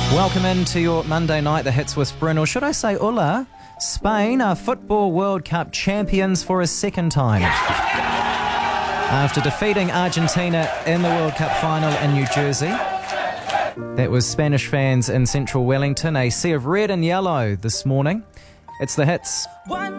Welcome into your Monday night, the hits with Bryn, or should I say Ulla? Spain are Football World Cup champions for a second time. After defeating Argentina in the World Cup final in New Jersey. That was Spanish fans in central Wellington, a sea of red and yellow this morning. It's the hits.